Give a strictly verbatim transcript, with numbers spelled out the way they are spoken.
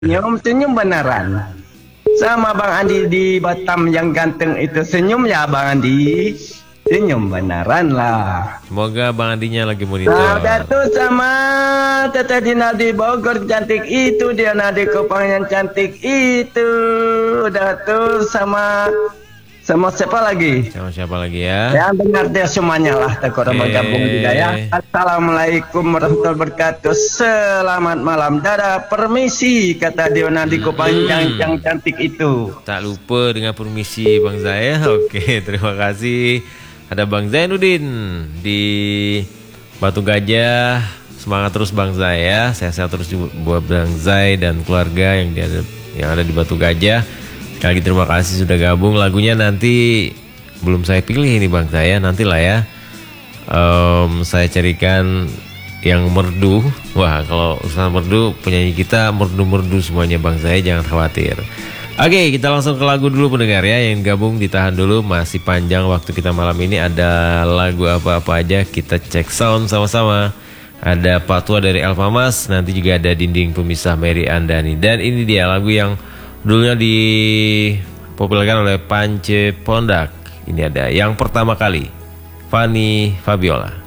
Senyum, senyum beneran. Sama Bang Andi di Batam yang ganteng itu senyum ya Bang Andi. Senyum beneran lah. Semoga Bang Andinya lagi monitor. Nah, udah tuh sama Tete Dina di Bogor cantik itu, dia Nadi Kopang yang cantik itu. Udah tuh sama sama siapa lagi? Sama siapa lagi ya? Ya benar dia semuanya lah. Tekor Oke. bergabung juga ya. Assalamualaikum warahmatullahi wabarakatuh. Selamat malam. Dadah, permisi kata Diona di Kopang yang, yang cantik itu. Tak lupa dengan permisi Bang Zai. Oke, terima kasih. Ada Bang Zainuddin di Batu Gajah. Semangat terus Bang Zai ya. Sehat-sehat terus buat Bang Zai dan keluarga yang ada yang ada di Batu Gajah. Sekali lagi terima kasih sudah gabung. Lagunya nanti belum saya pilih ini Bang Zai ya. Nantilah ya. Um, saya carikan yang merdu. Wah, kalau urusan merdu penyanyi kita merdu-merdu semuanya Bang Zai, jangan khawatir. Oke, kita langsung ke lagu dulu pendengar ya. Yang gabung ditahan dulu, masih panjang waktu kita malam ini. Ada lagu apa-apa aja, kita cek sound sama-sama. Ada Patwa dari Alfamas, nanti juga ada Dinding Pemisah Mary Andani. Dan ini dia lagu yang dulunya dipopulerkan oleh Pance Pondak. Ini ada Yang Pertama Kali, Fanny Fabiola.